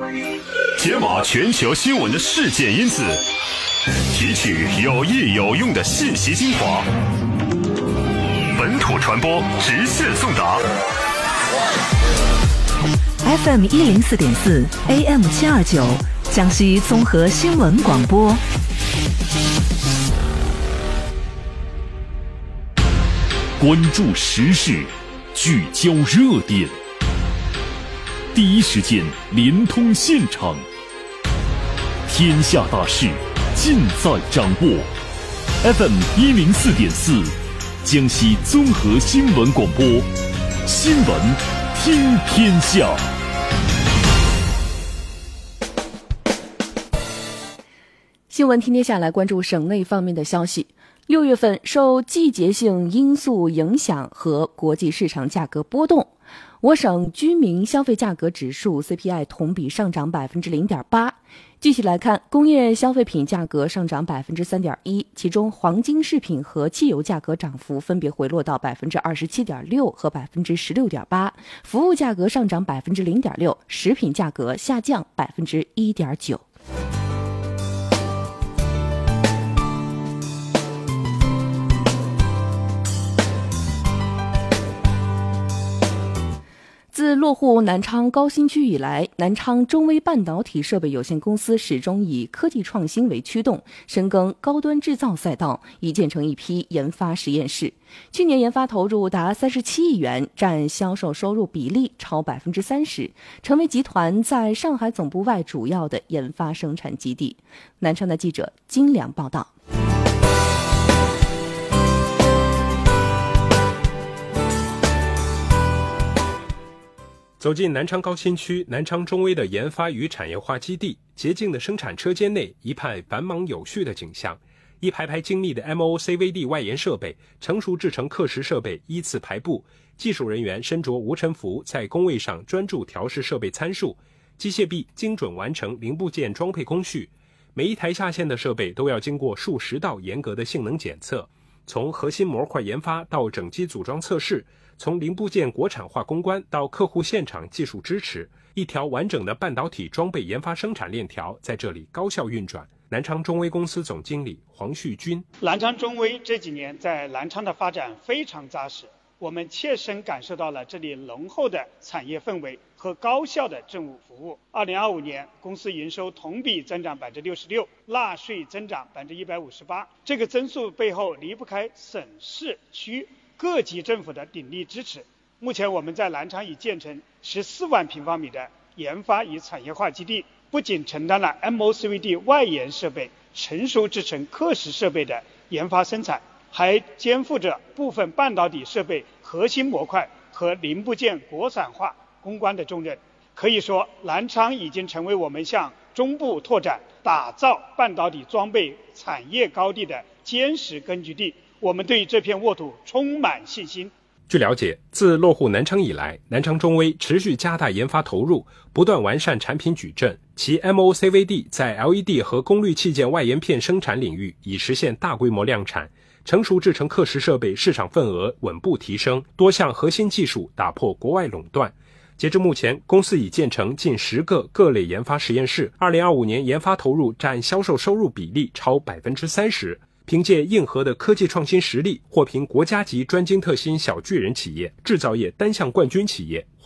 解码全球新闻的事件因子，提取有益有用的信息精华，本土传播直线送达。 FM 104.4 AM 729，江西综合新闻广播。 关注时事，聚焦热点，第一时间联通现场，天下大事尽在掌握。FM 104.4，江西综合新闻广播，新闻听天下。 新闻听天下来关注省内方面的消息。6月份受季节性因素影响和国际市场价格波动，我省居民消费价格指数 CPI 同比上涨 0.8%。具体来看，工业消费品价格上涨 3.1%， 其中黄金饰品和汽油价格涨幅分别回落到 27.6% 和 16.8%， 服务价格上涨 0.6%， 食品价格下降 1.9%。自落户南昌高新区以来，南昌中微半导体设备有限公司始终以科技创新为驱动，深耕高端制造赛道，已建成一批研发实验室。去年研发投入达37亿元，占销售收入比例超 30%， 成为集团在上海总部外主要的研发生产基地。南昌的记者金良报道。 走进南昌高新区南昌中微的研发与产业化基地，洁净的生产车间内一派繁忙有序的景象，一排排精密的 MOCVD 外延设备、成熟制成刻蚀设备依次排布，技术人员身着无尘服，在工位上专注调试设备参数，机械臂精准完成零部件装配工序。每一台下线的设备都要经过数十道严格的性能检测，从核心模块研发到整机组装测试，从零部件国产化攻关到客户现场技术支持，一条完整的半导体装备研发生产链条在这里高效运转。南昌中微公司总经理黄旭军： 南昌中微这几年在南昌的发展非常扎实，我们切身感受到了这里浓厚的产业氛围和高效的政务服务。2025年，公司营收同比增长 66%， 纳税增长 158%。这个增速背后离不开省市区各级政府的鼎力支持。目前我们在南昌已建成14万平方米的研发与产业化基地，不仅承担了 MOCVD 外延设备、成熟制成刻蚀设备的研发生产，还肩负着部分半导体设备核心模块和零部件国产化攻关的重任。可以说，南昌已经成为我们向中部拓展、打造半导体装备产业高地的坚实根据地。我们对这片沃土充满信心。 据了解，自落户南昌以来，南昌中微持续加大研发投入，不断完善产品矩阵，其 MOCVD 在 LED 和功率器件外延片生产领域已实现大规模量产，成熟制成刻蚀设备市场份额稳步提升，多项核心技术打破国外垄断。截至目前，公司已建成近10个各类研发实验室，2025年研发投入占销售收入比例超 30%。凭借硬核的科技创新实力，获评国家级专精特新小巨人企业、制造业单项冠军企业。